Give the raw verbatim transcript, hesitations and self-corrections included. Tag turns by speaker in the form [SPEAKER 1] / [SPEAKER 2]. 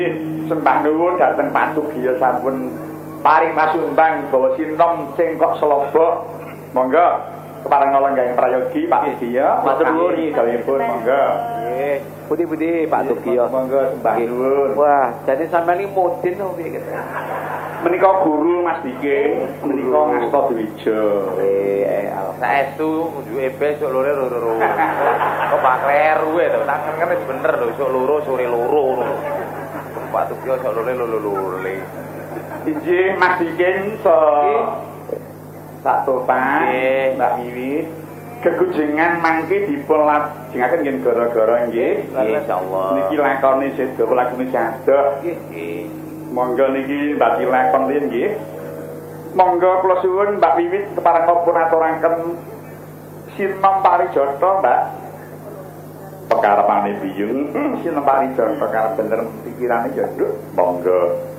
[SPEAKER 1] Sembah nuwun dhateng Patugiya sampun paring pasumbang bawa sinom sing kok selobok. Monggo kepareng lenggahing prayogi Pak Tugiya. Matur nuwun dawuhipun monggo.
[SPEAKER 2] Nggih. Putih-putih Pak Tugiya.
[SPEAKER 1] Monggo sembah nuwun.
[SPEAKER 2] Wah, jadi sampean iki mudin to piye gitu.
[SPEAKER 1] Menika guru Mas Dike, menika ngasta Dwija.
[SPEAKER 2] Eh, saestu kudu ebes sok loro loro. Kok Pak kleru e to, tak kan bener lho, sok loro sore loro ngono. Pak Tugiya sok loro loro.
[SPEAKER 1] Injih Mas Dike so sak topan Mbak Wiwit. Kegujengan mangke dipun lajengaken nggih gara-gara nggih.
[SPEAKER 2] Insyaallah.
[SPEAKER 1] Niki lakone sedo lakune jadok.
[SPEAKER 2] Nggih.
[SPEAKER 1] Monggo niki Mbak Dilekon riyen nggih. Monggo kula suwun Mbak Wiwit kepareng pun aturaken sinom parijata, Mbak. Pekarepane biyung sinom parijata karep bener pikirane jaduk. Monggo.